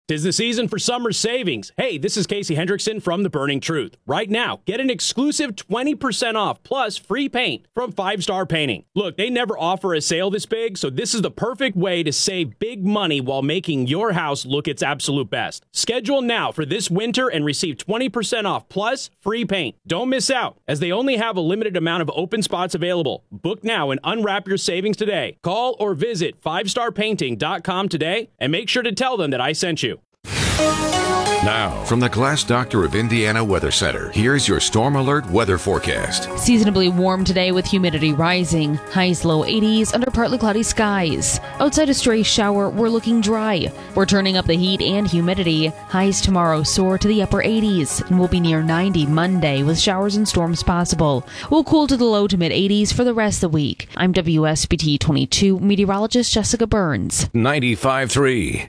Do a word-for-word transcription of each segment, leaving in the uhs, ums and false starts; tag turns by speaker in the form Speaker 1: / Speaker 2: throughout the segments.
Speaker 1: 'Tis the season for summer savings. Hey, this is Casey Hendrickson from The Burning Truth. Right now, get an exclusive twenty percent off plus free paint from Five Star Painting. Look, they never offer a sale this big, so this is the perfect way to save big money while making your house look its absolute best. Schedule now for this winter and receive twenty percent off plus free paint. Don't miss out, as they only have a limited amount of open spots available. Book now and unwrap your savings today. Call or visit five star painting dot com today and make sure to tell them that I sent you.
Speaker 2: Now, from the Glass Doctor of Indiana Weather Center, here's your Storm Alert weather forecast.
Speaker 3: Seasonably warm today with humidity rising. Highs low eighties under partly cloudy skies. Outside a stray shower, we're looking dry. We're turning up the heat and humidity. Highs tomorrow soar to the upper eighties and will be near ninety Monday with showers and storms possible. We'll cool to the low to mid eighties for the rest of the week. I'm W S B T twenty-two meteorologist Jessica Burns.
Speaker 2: ninety-five point three.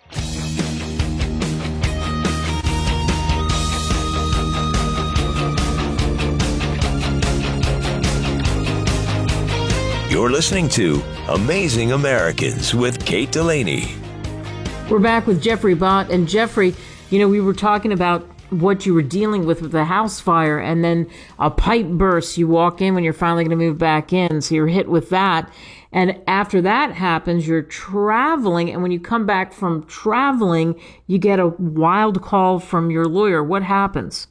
Speaker 4: You're listening to Amazing Americans with Kate Delaney.
Speaker 5: We're back with Jeffrey Bott. And Jeffrey, you know, we were talking about what you were dealing with with the house fire, and then a pipe burst. You walk in when you're finally going to move back in, so you're hit with that. And after that happens, you're traveling, and when you come back from traveling, you get a wild call from your lawyer. What happens?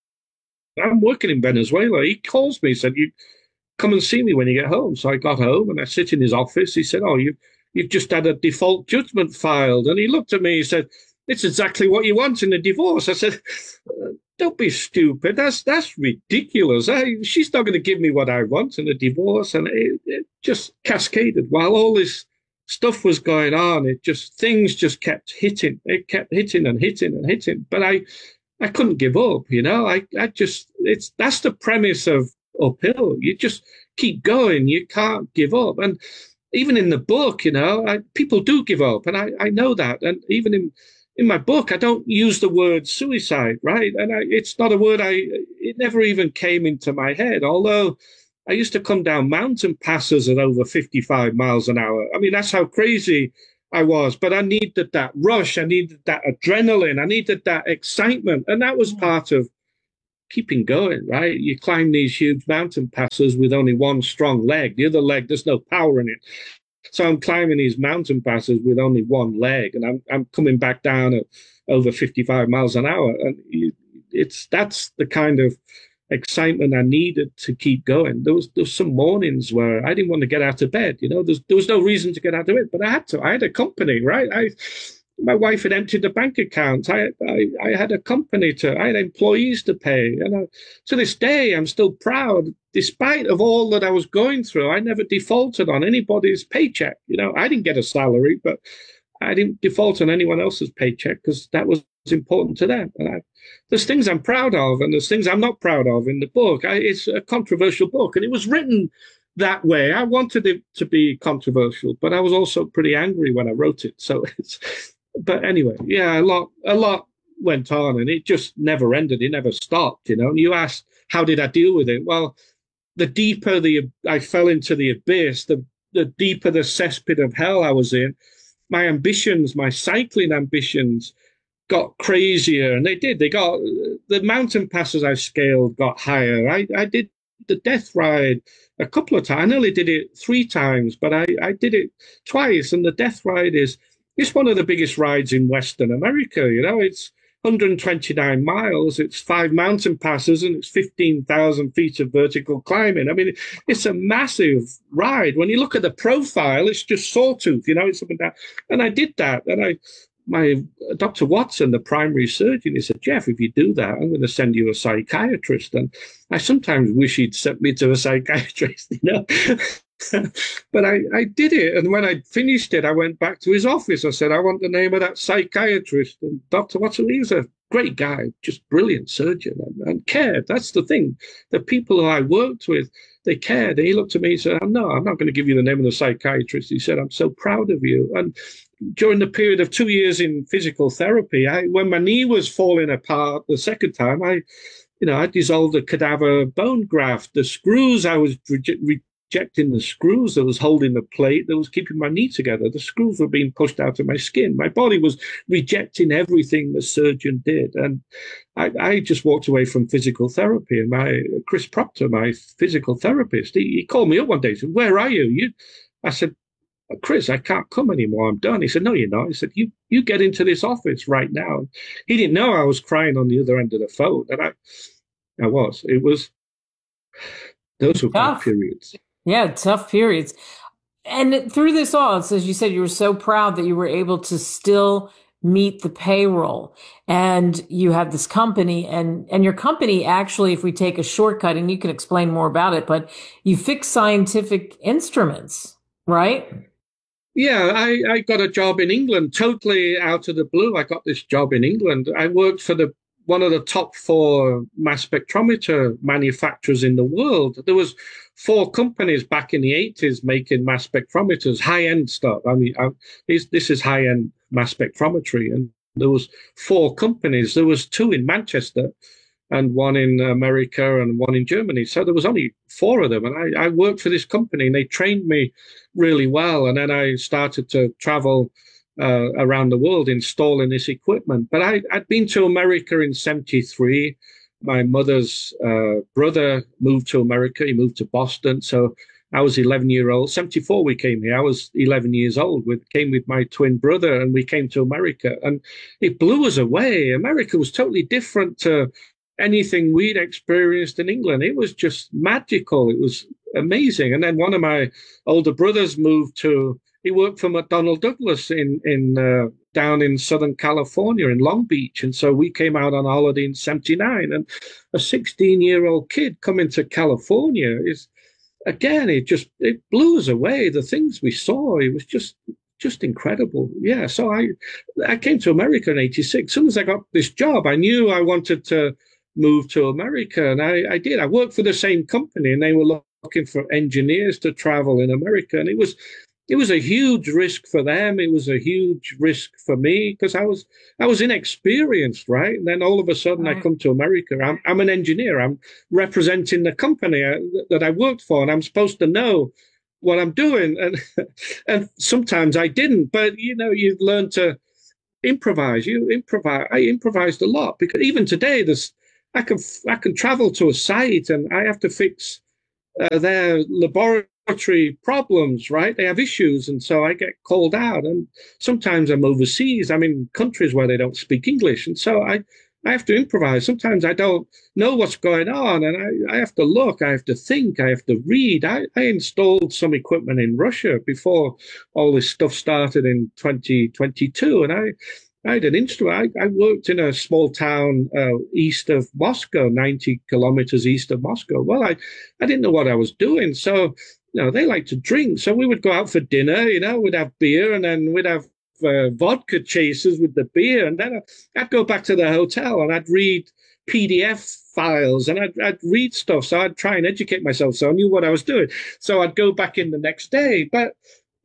Speaker 6: I'm working in Venezuela. He calls me, said, you come and see me when you get home. So I got home and I sit in his office. He said, oh, you, you've just had a default judgment filed. And he looked at me, he said, it's exactly what you want in a divorce. I said, don't be stupid. That's that's ridiculous. I, she's not going to give me what I want in a divorce. And it, it just cascaded. While all this stuff was going on, it just, things just kept hitting. It kept hitting and hitting and hitting. But I, I couldn't give up, you know. I, I just, it's, that's the premise of uphill. You just keep going. You can't give up. And even in the book, you know, I, people do give up, and I, I know that. And even in in my book, I don't use the word suicide, right? And I, it's not a word I. It never even came into my head. Although I used to come down mountain passes at over fifty-five miles an hour. I mean, that's how crazy I was. But I needed that rush. I needed that adrenaline. I needed that excitement, and that was part of keeping going, right? You climb these huge mountain passes with only one strong leg. The other leg, there's no power in it. So I'm climbing these mountain passes with only one leg, and I'm I'm coming back down at over fifty-five miles an hour. And it's that's the kind of excitement I needed to keep going. There was there was some mornings where I didn't want to get out of bed. You know, there's, there was no reason to get out of bed, but I had to. I had a company, right? I. My wife had emptied the bank account. I, I, I had a company to, I had employees to pay. And I, to this day, I'm still proud, despite of all that I was going through. I never defaulted on anybody's paycheck. You know, I didn't get a salary, but I didn't default on anyone else's paycheck because that was important to them. And I, there's things I'm proud of, and there's things I'm not proud of in the book. I, it's a controversial book, and it was written that way. I wanted it to be controversial, but I was also pretty angry when I wrote it. So it's, but anyway, yeah, a lot, a lot went on, and it just never ended. It never stopped, you know. And you asked, how did I deal with it? Well, the deeper the I fell into the abyss, the the deeper the cesspit of hell I was in, my ambitions, my cycling ambitions, got crazier, and they did. They got the mountain passes I scaled got higher. I I did the death ride a couple of times. I nearly did it three times, but I I did it twice, and the death ride is. It's one of the biggest rides in Western America. You know, it's one hundred twenty-nine miles. It's five mountain passes, and it's fifteen thousand feet of vertical climbing. I mean, it's a massive ride. When you look at the profile, it's just sawtooth. You know, it's up and down. And I did that. And I, my Doctor Watson, the primary surgeon, he said, Jeff, if you do that, I'm going to send you a psychiatrist. And I sometimes wish he'd sent me to a psychiatrist. You know. But I, I did it. And when I finished it, I went back to his office. I said, I want the name of that psychiatrist. And Doctor Watson, he was a great guy, just brilliant surgeon, and, and cared. That's the thing. The people who I worked with, they cared. And he looked at me and said, oh, no, I'm not going to give you the name of the psychiatrist. He said, I'm so proud of you. And during the period of two years in physical therapy, I, when my knee was falling apart the second time, I, you know, I dissolved a cadaver bone graft. The screws I was re- rejecting the screws that was holding the plate that was keeping my knee together. The screws were being pushed out of my skin. My body was rejecting everything the surgeon did. And I, I just walked away from physical therapy. And my Chris Proctor, my physical therapist, he, he called me up one day and said, "Where are you?" you? I said, "Chris, I can't come anymore. I'm done." He said, "No, you're not." He said, you you get into this office right now." He didn't know I was crying on the other end of the phone. And I, I was. It was, those were tough periods.
Speaker 5: Yeah, tough periods. And through this all, as you said, you were so proud that you were able to still meet the payroll, and you have this company, and, and your company actually, if we take a shortcut, and you can explain more about it, but you fix scientific instruments, right?
Speaker 6: Yeah, I, I got a job in England, totally out of the blue. I got this job in England. I worked for the one of the top four mass spectrometer manufacturers in the world. There was four companies back in the eighties making mass spectrometers, high-end stuff. I mean, I, this, this is high-end mass spectrometry. And there was four companies. There was two in Manchester and one in America and one in Germany. So there was only four of them. And I, I worked for this company, and they trained me really well. And then I started to travel Uh, around the world installing this equipment. But I, I'd been to America in seventy-three. My mother's uh, brother moved to America. He moved to Boston. So I was eleven year old. seventy-four we came here. I was eleven years old. We came with my twin brother, and we came to America. And it blew us away. America was totally different to anything we'd experienced in England. It was just magical. It was amazing. And then one of my older brothers moved to He worked for McDonnell Douglas in in uh, down in Southern California in Long Beach, and so we came out on holiday in seventy-nine. And a sixteen-year-old kid coming to California is, again, it just it blew us away. The things we saw, it was just just incredible. Yeah, so I I came to America in eighty-six. As soon as I got this job, I knew I wanted to move to America, and I, I did. I worked for the same company, and they were looking for engineers to travel in America, and it was. It was a huge risk for them. It was a huge risk for me because I was I was inexperienced, right? And then all of a sudden right. I come to America. I'm, I'm an engineer. I'm representing the company that I worked for, and I'm supposed to know what I'm doing. And and sometimes I didn't, but you know, you learn to improvise. You improvise. I improvised a lot because even today, there's I can I can travel to a site and I have to fix uh, their laboratory. Problems, right? They have issues, and so I get called out. And sometimes I'm overseas. I'm in countries where they don't speak English, and so I, I have to improvise. Sometimes I don't know what's going on, and I, I have to look. I have to think. I have to read. I, I installed some equipment in Russia before all this stuff started in twenty twenty-two, and I. I had an instrument. I, I worked in a small town uh, east of Moscow, ninety kilometers east of Moscow. Well, I, I didn't know what I was doing. So, you know, they like to drink. So we would go out for dinner, you know, we'd have beer, and then we'd have uh, vodka chasers with the beer. And then I'd go back to the hotel and I'd read P D F files and I'd, I'd read stuff. So I'd try and educate myself. So I knew what I was doing. So I'd go back in the next day. But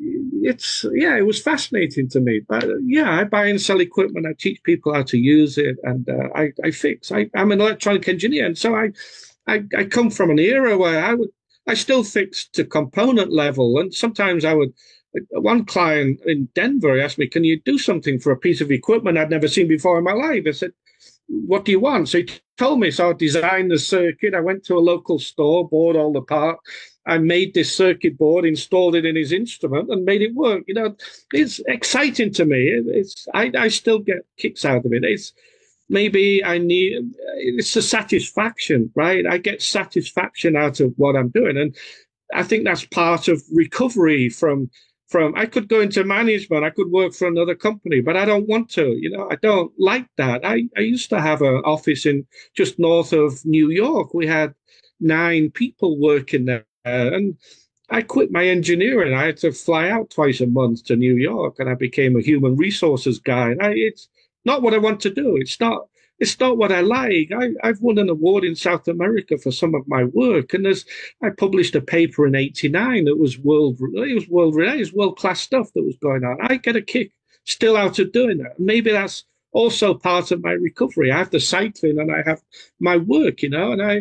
Speaker 6: it's, yeah, it was fascinating to me. But uh, yeah, I buy and sell equipment. I teach people how to use it, and uh, I, I fix. I, I'm an electronic engineer. And so I, I, I come from an era where I would, I still fix to component level. And sometimes I would, one client in Denver asked me, "Can you do something for a piece of equipment I'd never seen before in my life?" I said, "What do you want?" So he told me. So I designed the circuit. I went to a local store, bought all the parts. I made this circuit board, installed it in his instrument, and made it work. You know, it's exciting to me. It's I, I still get kicks out of it. It's maybe I need. It's a satisfaction, right? I get satisfaction out of what I'm doing, and I think that's part of recovery from. From I could go into management, I could work for another company, but I don't want to. You know, I don't like that. I, I used to have an office in just north of New York. We had nine people working there, and I quit my engineering. I had to fly out twice a month to New York, and I became a human resources guy. And I, it's not what I want to do. It's not. It's not what I like. I, I've won an award in South America for some of my work, and there's I published a paper in eighty-nine that was world it was world renowned, it was world class stuff that was going on. I get a kick still out of doing that. Maybe that's also part of my recovery. I have the cycling and I have my work, you know, and I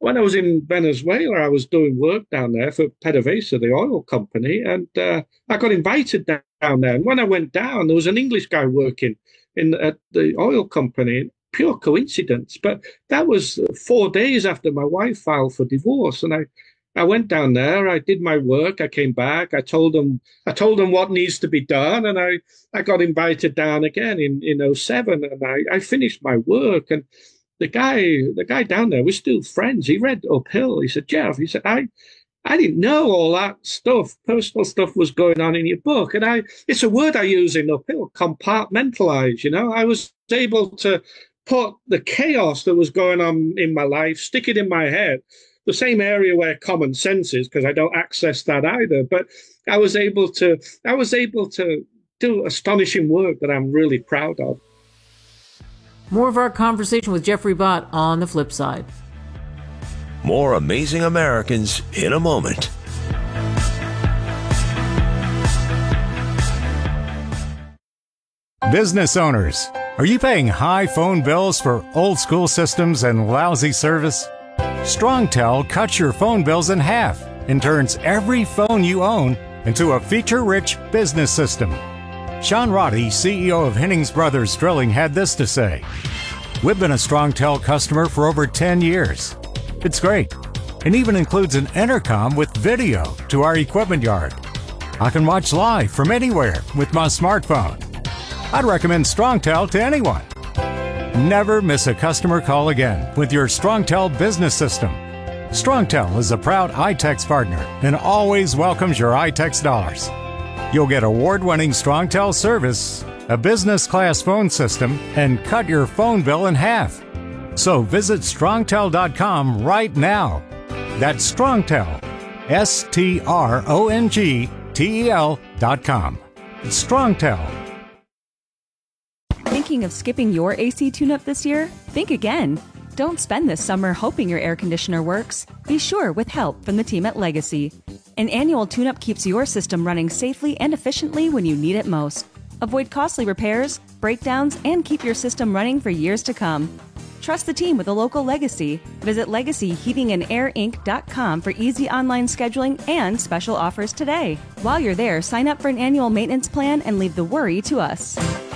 Speaker 6: when I was in Venezuela, I was doing work down there for PDVSA, the oil company, and uh, I got invited down there. And when I went down, there was an English guy working in at the oil company. Pure coincidence, but that was four days after my wife filed for divorce, and I, I went down there. I did my work. I came back. I told them, I told them what needs to be done, and I, I got invited down again in in oh seven, and I, I finished my work. And the guy, the guy down there, we're still friends. He read Uphill. He said, Jeff, he said, I. I didn't know all that stuff, personal stuff was going on in your book. And I, it's a word I use in Uphill, compartmentalize, you know. I was able to put the chaos that was going on in my life, stick it in my head, the same area where common sense is, because I don't access that either. But I was able to, I was able to do astonishing work that I'm really proud of.
Speaker 5: More of our conversation with Jeffrey Bott on the flip side.
Speaker 4: More Amazing Americans in a moment.
Speaker 7: Business owners, are you paying high phone bills for old school systems and lousy service? StrongTel cuts your phone bills in half and turns every phone you own into a feature-rich business system. Sean Roddy, C E O of Hennings Brothers Drilling, had this to say. We've been a StrongTel customer for over ten years. It's great, and even includes an intercom with video to our equipment yard. I can watch live from anywhere with my smartphone. I'd recommend StrongTel to anyone. Never miss a customer call again with your StrongTel business system. StrongTel is a proud iTex partner and always welcomes your iTex dollars. You'll get award-winning StrongTel service, a business-class phone system, and cut your phone bill in half. So visit strongtel dot com right now. That's StrongTel, S T R O N G T E L dot com. StrongTel.
Speaker 8: Thinking of skipping your A C tune-up this year? Think again. Don't spend this summer hoping your air conditioner works. Be sure with help from the team at Legacy. An annual tune-up keeps your system running safely and efficiently when you need it most. Avoid costly repairs, breakdowns, and keep your system running for years to come. Trust the team with a local Legacy. Visit legacy heating and air inc dot com for easy online scheduling and special offers today. While you're there, sign up for an annual maintenance plan and leave the worry to us.